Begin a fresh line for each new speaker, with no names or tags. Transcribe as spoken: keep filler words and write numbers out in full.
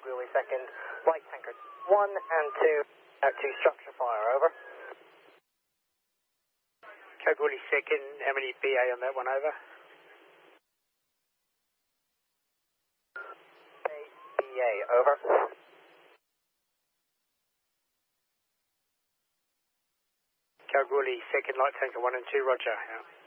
Kalgoorlie second, light tanker one and two, out to structure fire, over.
Kalgoorlie second, how many B A on that one, over?
B A, over.
Kalgoorlie second, light tanker one and two, roger. Yeah.